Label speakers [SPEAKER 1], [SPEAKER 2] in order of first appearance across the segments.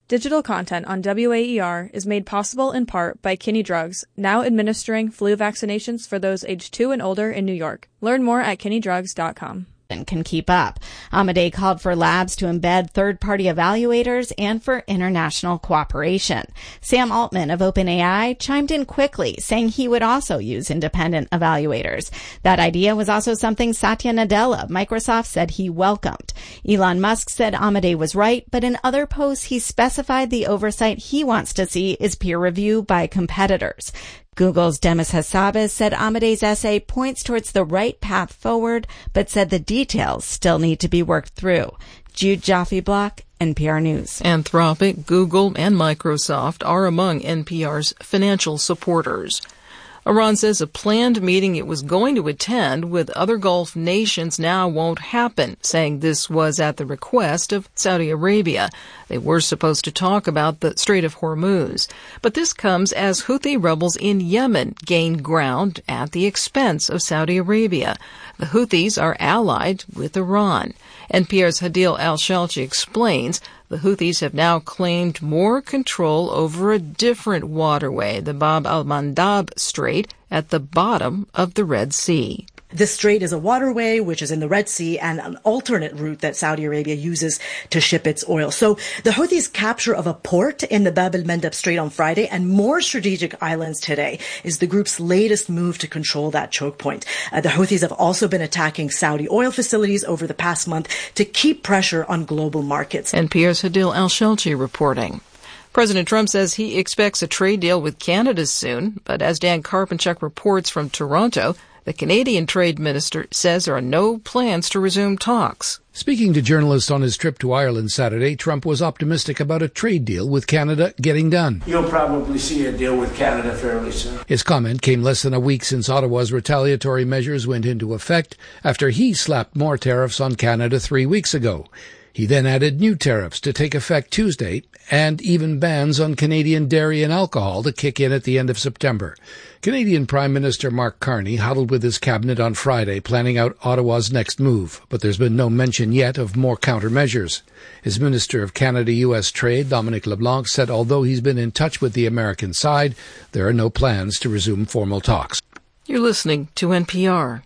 [SPEAKER 1] Digital content on WAER is made possible in part by Kinney Drugs, now administering flu vaccinations for those aged 2 and older in New York. Learn more at kinneydrugs.com.
[SPEAKER 2] Can keep up. Amade called for labs to embed third-party evaluators and for international cooperation. Sam Altman of OpenAI chimed in quickly, saying he would also use independent evaluators. That idea was also something Satya Nadella of Microsoft said he welcomed. Elon Musk said Amade was right, but in other posts he specified the oversight he wants to see is peer review by competitors. Google's Demis Hassabis said Amade's essay points towards the right path forward, but said the details still need to be worked through. Jude Jaffe-Block, NPR News.
[SPEAKER 3] Anthropic, Google, and Microsoft are among NPR's financial supporters. Iran says a planned meeting it was going to attend with other Gulf nations now won't happen, saying this was at the request of Saudi Arabia. They were supposed to talk about the Strait of Hormuz. But this comes as Houthi rebels in Yemen gain ground at the expense of Saudi Arabia. The Houthis are allied with Iran. NPR's Hadil Al-Shalchi explains the Houthis have now claimed more control over a different waterway, the Bab al-Mandab Strait, at the bottom of the Red Sea.
[SPEAKER 4] This strait is a waterway which is in the Red Sea and an alternate route that Saudi Arabia uses to ship its oil. So the Houthis' capture of a port in the Bab al-Mandab Strait on Friday and more strategic islands today is the group's latest move to control that choke point. The Houthis have also been attacking Saudi oil facilities over the past month to keep pressure on global markets.
[SPEAKER 3] NPR's Hadil Al-Shalchi reporting. President Trump says he expects a trade deal with Canada soon, but as Dan Karpenchuk reports from Toronto, the Canadian Trade Minister says there are no plans to resume talks.
[SPEAKER 5] Speaking to journalists on his trip to Ireland Saturday, Trump was optimistic about a trade deal with Canada getting done.
[SPEAKER 6] You'll probably see a deal with Canada fairly soon.
[SPEAKER 5] His comment came less than a week since Ottawa's retaliatory measures went into effect after he slapped more tariffs on Canada 3 weeks ago. He then added new tariffs to take effect Tuesday and even bans on Canadian dairy and alcohol to kick in at the end of September. Canadian Prime Minister Mark Carney huddled with his cabinet on Friday planning out Ottawa's next move, but there's been no mention yet of more countermeasures. His Minister of Canada-U.S. Trade, Dominic LeBlanc, said although he's been in touch with the American side, there are no plans to resume formal talks.
[SPEAKER 3] You're listening to NPR.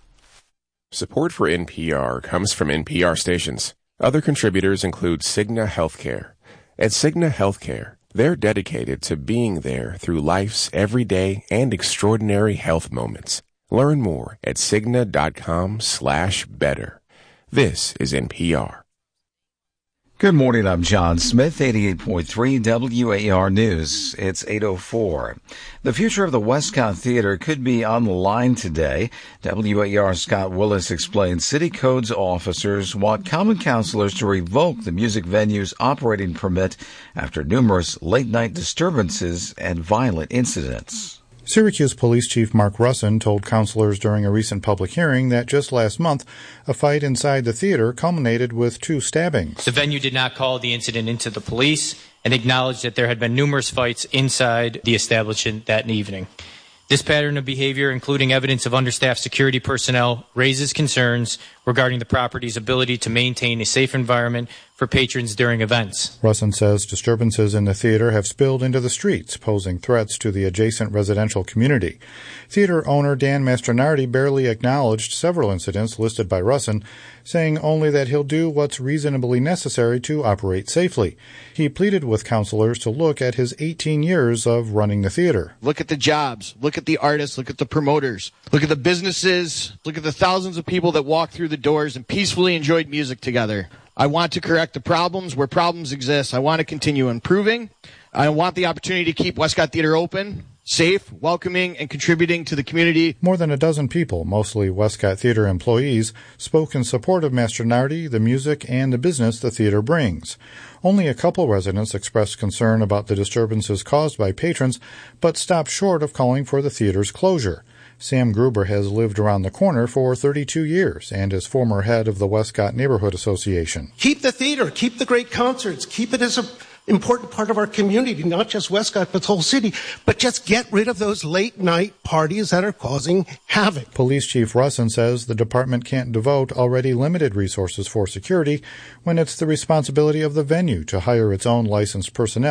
[SPEAKER 7] Support for NPR comes from NPR stations. Other contributors include Cigna Healthcare. At Cigna Healthcare, they're dedicated to being there through life's everyday and extraordinary health moments. Learn more at Cigna.com/better. This is NPR.
[SPEAKER 8] Good morning, I'm John Smith, 88.3 WAR News. It's 8:04. The future of the Westcott Theater could be on the line today. WAR's Scott Willis explains city codes officers want common councilors to revoke the music venue's operating permit after numerous late-night disturbances and violent incidents.
[SPEAKER 9] Syracuse Police Chief Mark Russin told councilors during a recent public hearing that just last month, a fight inside the theater culminated with 2 stabbings.
[SPEAKER 10] The venue did not call the incident into the police and acknowledged that there had been numerous fights inside the establishment that evening. This pattern of behavior, including evidence of understaffed security personnel, raises concerns regarding the property's ability to maintain a safe environment for patrons during events.
[SPEAKER 9] Russin says disturbances in the theater have spilled into the streets, posing threats to the adjacent residential community. Theater owner Dan Mastronardi barely acknowledged several incidents listed by Russin, saying only that he'll do what's reasonably necessary to operate safely. He pleaded with councilors to look at his 18 years of running the theater.
[SPEAKER 11] Look at the jobs, look at the artists, look at the promoters, look at the businesses, look at the thousands of people that walked through the doors and peacefully enjoyed music together. I want to correct the problems where problems exist. I want to continue improving. I want the opportunity to keep Westcott Theater open, safe, welcoming, and contributing to the community.
[SPEAKER 9] More than a dozen people, mostly Westcott Theater employees, spoke in support of Mastronardi, the music, and the business the theater brings. Only a couple residents expressed concern about the disturbances caused by patrons, but stopped short of calling for the theater's closure. Sam Gruber has lived around the corner for 32 years and is former head of the Westcott Neighborhood Association.
[SPEAKER 12] Keep the theater, keep the great concerts, keep it as an important part of our community, not just Westcott, but the whole city. But just get rid of those late-night parties that are causing havoc.
[SPEAKER 9] Police Chief Russin says the department can't devote already limited resources for security when it's the responsibility of the venue to hire its own licensed personnel